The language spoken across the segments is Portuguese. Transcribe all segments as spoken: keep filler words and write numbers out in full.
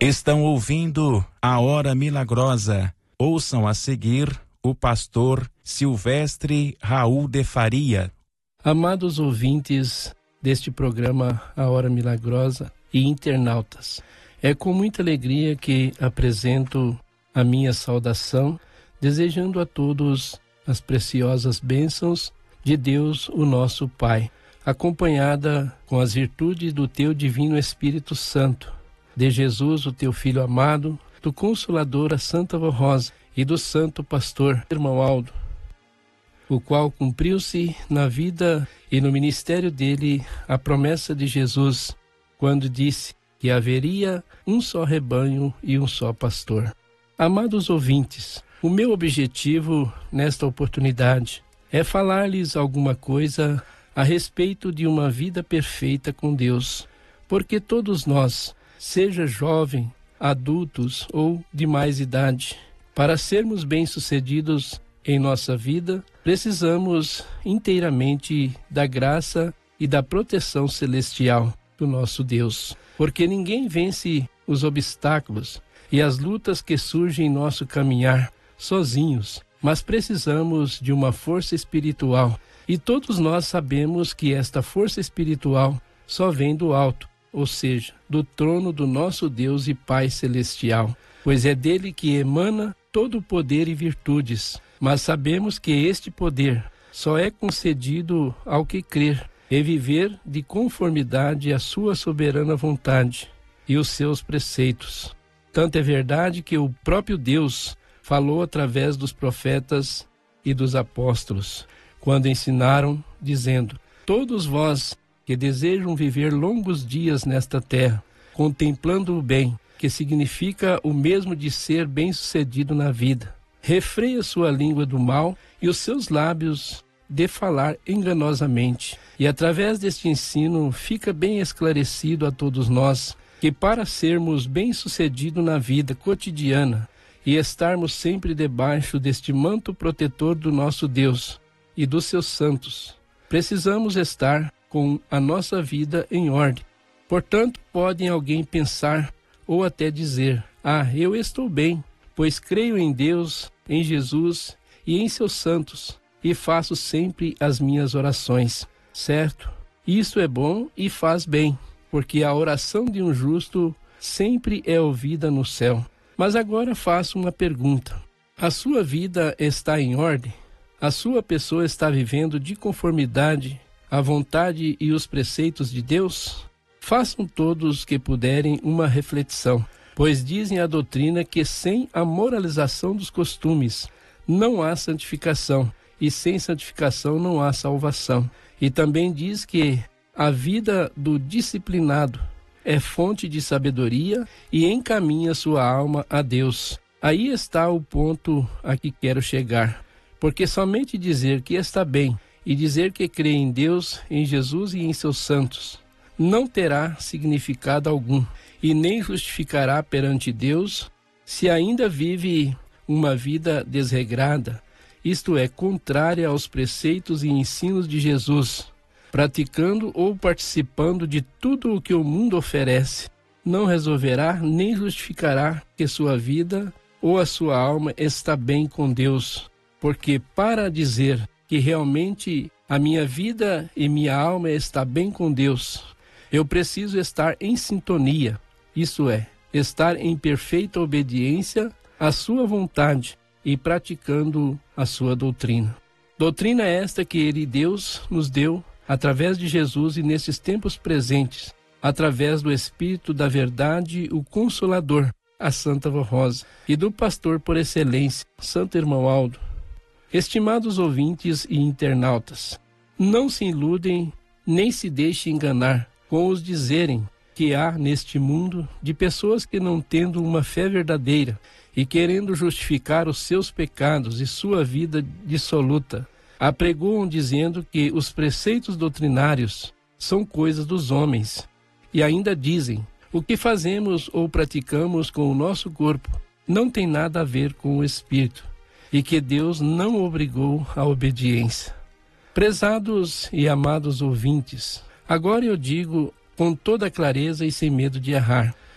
Estão ouvindo a Hora Milagrosa. Ouçam a seguir o pastor Silvestre Raul de Faria. Amados ouvintes deste programa A Hora Milagrosa e internautas, é com muita alegria que apresento a minha saudação, desejando a todos as preciosas bênçãos de Deus, o nosso Pai, acompanhada com as virtudes do teu divino Espírito Santo, de Jesus, o teu Filho amado, do Consolador, a Santa Vó Rosa, e do Santo Pastor, irmão Aldo, o qual cumpriu-se na vida e no ministério dele a promessa de Jesus, quando disse que haveria um só rebanho e um só pastor. Amados ouvintes, o meu objetivo nesta oportunidade é falar-lhes alguma coisa a respeito de uma vida perfeita com Deus, porque todos nós, seja jovem, adultos ou de mais idade, para sermos bem-sucedidos em nossa vida, precisamos inteiramente da graça e da proteção celestial do nosso Deus, porque ninguém vence os obstáculos e as lutas que surgem em nosso caminhar sozinhos, mas precisamos de uma força espiritual, e todos nós sabemos que esta força espiritual só vem do alto, ou seja, do trono do nosso Deus e Pai Celestial, pois é dele que emana todo o poder e virtudes. Mas sabemos que este poder só é concedido ao que crer e viver de conformidade à sua soberana vontade e os seus preceitos. Tanto é verdade que o próprio Deus falou através dos profetas e dos apóstolos, quando ensinaram, dizendo: todos vós que desejam viver longos dias nesta terra, contemplando o bem, que significa o mesmo de ser bem-sucedido na vida, refreia sua língua do mal e os seus lábios de falar enganosamente. E através deste ensino fica bem esclarecido a todos nós que para sermos bem-sucedidos na vida cotidiana e estarmos sempre debaixo deste manto protetor do nosso Deus e dos seus santos, precisamos estar com a nossa vida em ordem. Portanto, pode alguém pensar ou até dizer: ah, eu estou bem, pois creio em Deus, em Jesus e em seus santos, e faço sempre as minhas orações. Certo? Isso é bom e faz bem, porque a oração de um justo sempre é ouvida no céu. Mas agora faço uma pergunta: a sua vida está em ordem? A sua pessoa está vivendo de conformidade à vontade e os preceitos de Deus? Façam todos que puderem uma reflexão, pois dizem a doutrina que sem a moralização dos costumes não há santificação, e sem santificação não há salvação. E também diz que a vida do disciplinado é fonte de sabedoria e encaminha sua alma a Deus. Aí está o ponto a que quero chegar, porque somente dizer que está bem e dizer que crê em Deus, em Jesus e em seus santos não terá significado algum, e nem justificará perante Deus se ainda vive uma vida desregrada, isto é, contrária aos preceitos e ensinos de Jesus, praticando ou participando de tudo o que o mundo oferece. Não resolverá nem justificará que sua vida ou a sua alma está bem com Deus, porque para dizer que realmente a minha vida e minha alma está bem com Deus, eu preciso estar em sintonia, isso é, estar em perfeita obediência à sua vontade e praticando a sua doutrina. Doutrina esta que Ele, Deus, nos deu através de Jesus e nesses tempos presentes, através do Espírito da Verdade, o Consolador, a Santa Vó Rosa, e do pastor por excelência, Santo Irmão Aldo. Estimados ouvintes e internautas, não se iludem nem se deixem enganar com os dizerem que há neste mundo de pessoas que, não tendo uma fé verdadeira e querendo justificar os seus pecados e sua vida dissoluta, apregoam dizendo que os preceitos doutrinários são coisas dos homens, e ainda dizem: o que fazemos ou praticamos com o nosso corpo não tem nada a ver com o espírito, e que Deus não obrigou à obediência. Prezados e amados ouvintes, agora eu digo com toda clareza e sem medo de errar: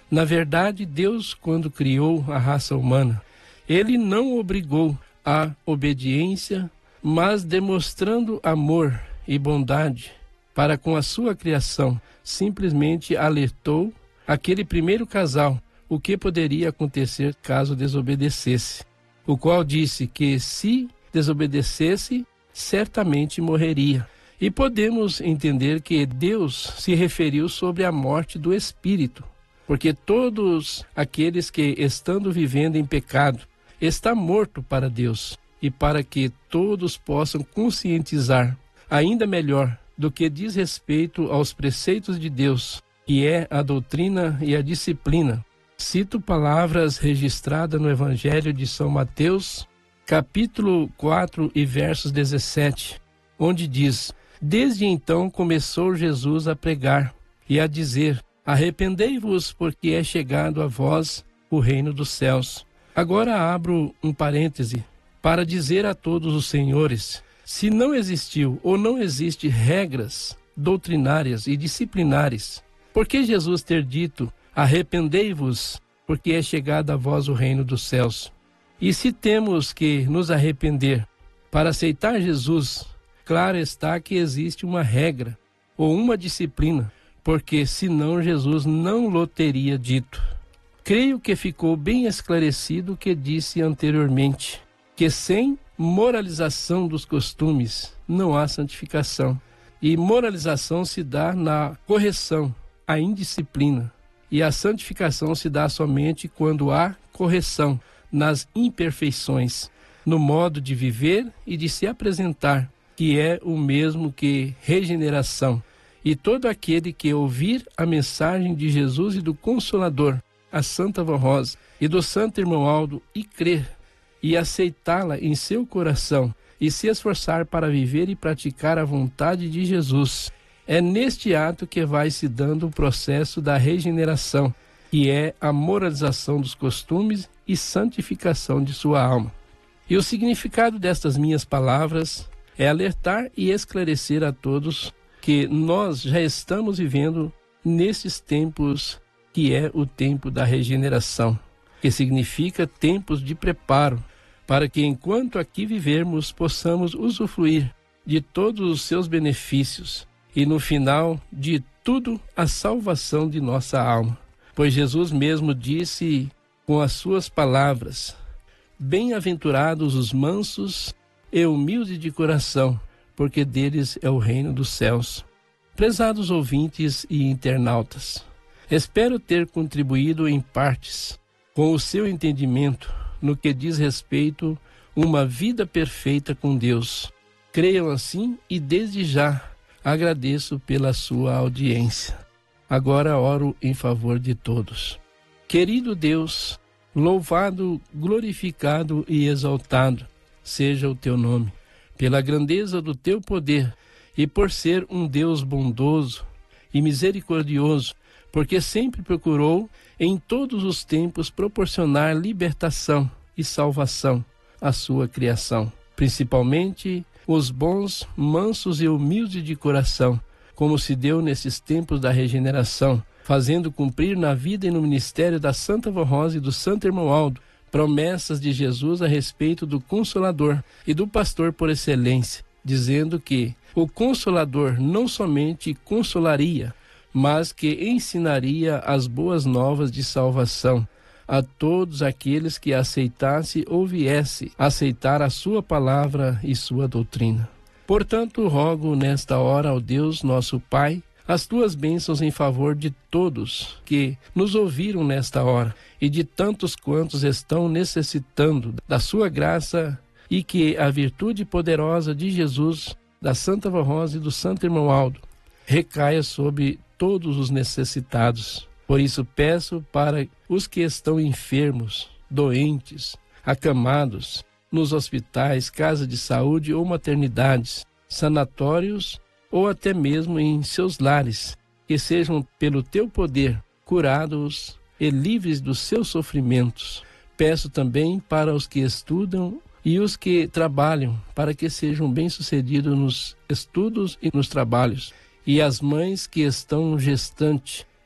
Na verdade, Deus, quando criou a raça humana, Ele não obrigou à obediência, mas demonstrando amor e bondade para com a sua criação, simplesmente alertou aquele primeiro casal o que poderia acontecer caso desobedecesse, o qual disse que se desobedecesse, certamente morreria. E podemos entender que Deus se referiu sobre a morte do espírito, porque todos aqueles que, estando vivendo em pecado, está morto para Deus, e para que todos possam conscientizar ainda melhor do que diz respeito aos preceitos de Deus, que é a doutrina e a disciplina. Cito palavras registradas no Evangelho de São Mateus, capítulo quatro e versos dezessete, onde diz: Desde então começou Jesus a pregar e a dizer: Arrependei-vos, porque é chegado a vós o reino dos céus. Agora abro um parêntese para dizer a todos os senhores: se não existiu ou não existe regras doutrinárias e disciplinares, por que Jesus ter dito: arrependei-vos, porque é chegado a vós o reino dos céus? E se temos que nos arrepender para aceitar Jesus, claro está que existe uma regra ou uma disciplina, porque senão Jesus não lhe teria dito. Creio que ficou bem esclarecido o que disse anteriormente, que sem moralização dos costumes não há santificação. E moralização se dá na correção, a indisciplina. E a santificação se dá somente quando há correção nas imperfeições, no modo de viver e de se apresentar, que é o mesmo que regeneração. E todo aquele que ouvir a mensagem de Jesus e do Consolador, a Santa Vó Rosa e do Santo Irmão Aldo, e crer e aceitá-la em seu coração e se esforçar para viver e praticar a vontade de Jesus, é neste ato que vai se dando o processo da regeneração, que é a moralização dos costumes e santificação de sua alma. E o significado destas minhas palavras é alertar e esclarecer a todos que nós já estamos vivendo nesses tempos que é o tempo da regeneração, que significa tempos de preparo, para que enquanto aqui vivermos possamos usufruir de todos os seus benefícios e no final de tudo a salvação de nossa alma. Pois Jesus mesmo disse com as suas palavras: bem-aventurados os mansos e humildes de coração, porque deles é o reino dos céus. Prezados ouvintes e internautas, espero ter contribuído em partes com o seu entendimento no que diz respeito a uma vida perfeita com Deus. Creiam assim e desde já agradeço pela sua audiência. Agora oro em favor de todos. Querido Deus, louvado, glorificado e exaltado seja o teu nome, pela grandeza do teu poder e por ser um Deus bondoso e misericordioso, porque sempre procurou em todos os tempos proporcionar libertação e salvação à sua criação, principalmente os bons, mansos e humildes de coração, como se deu nesses tempos da regeneração, fazendo cumprir na vida e no ministério da Santa Vó Rosa e do Santo Irmão Aldo promessas de Jesus a respeito do Consolador e do pastor por excelência, dizendo que o Consolador não somente consolaria, mas que ensinaria as boas novas de salvação a todos aqueles que aceitasse ou viesse aceitar a sua palavra e sua doutrina. Portanto, rogo nesta hora ao Deus nosso Pai as tuas bênçãos em favor de todos que nos ouviram nesta hora e de tantos quantos estão necessitando da sua graça, e que a virtude poderosa de Jesus, da Santa Vó Rosa e do Santo Irmão Aldo recaia sobre todos os necessitados. Por isso peço para os que estão enfermos, doentes, acamados, nos hospitais, casas de saúde ou maternidades, sanatórios ou até mesmo em seus lares, que sejam pelo teu poder curados e livres dos seus sofrimentos. Peço também para os que estudam e os que trabalham, para que sejam bem-sucedidos nos estudos e nos trabalhos, e as mães que estão gestantes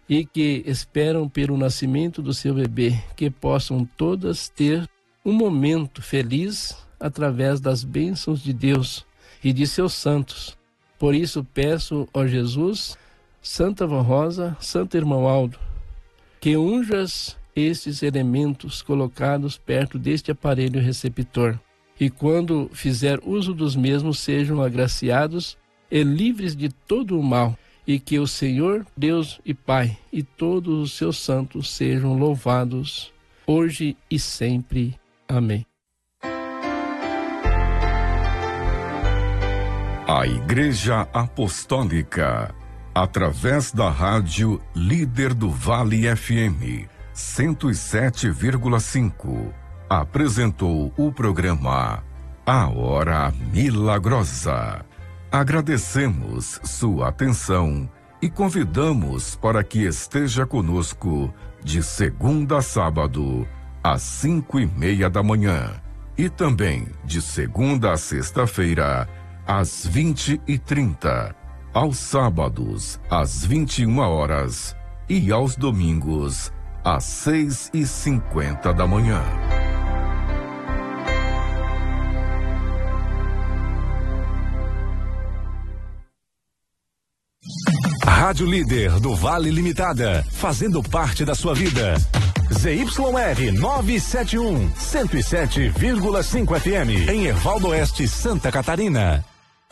e que esperam pelo nascimento do seu bebê, que possam todas ter um momento feliz através das bênçãos de Deus e de seus santos. Por isso peço, ó Jesus, Santa Vó Rosa, Santo Irmão Aldo, que unjas estes elementos colocados perto deste aparelho receptor, e quando fizer uso dos mesmos sejam agraciados e livres de todo o mal, e que o Senhor, Deus e Pai, e todos os seus santos sejam louvados, hoje e sempre. Amém. A Igreja Apostólica, através da rádio Líder do Vale F M cento e sete vírgula cinco, apresentou o programa A Hora Milagrosa. Agradecemos sua atenção e convidamos para que esteja conosco de segunda a sábado, às cinco e meia da manhã, e também de segunda a sexta-feira, às vinte e trinta, aos sábados, às vinte e uma horas e aos domingos, às seis e cinquenta da manhã. Rádio Líder do Vale Limitada, fazendo parte da sua vida. Z Y R novecentos e setenta e um, cento e sete vírgula cinco F M, em Ervaldo Oeste, Santa Catarina.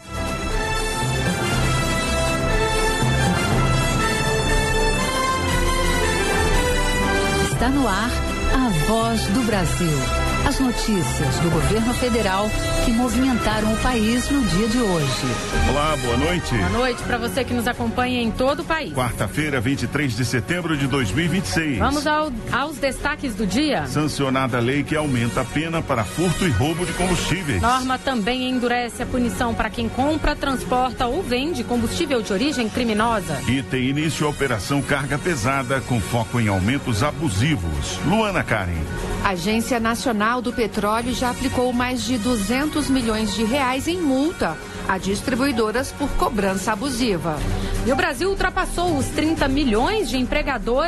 Está no ar a Voz do Brasil. As notícias do governo federal que movimentaram o país no dia de hoje. Olá, boa noite. Boa noite para você que nos acompanha em todo o país. Quarta-feira, vinte e três de setembro de dois mil e vinte e seis. Vamos ao, aos destaques do dia. Sancionada a lei que aumenta a pena para furto e roubo de combustíveis. Norma também endurece a punição para quem compra, transporta ou vende combustível de origem criminosa. E tem início a operação Carga Pesada com foco em aumentos abusivos. Luana Karen. A Agência Nacional do Petróleo já aplicou mais de duzentos milhões de reais em multa a distribuidoras por cobrança abusiva. E o Brasil ultrapassou os trinta milhões de empregadores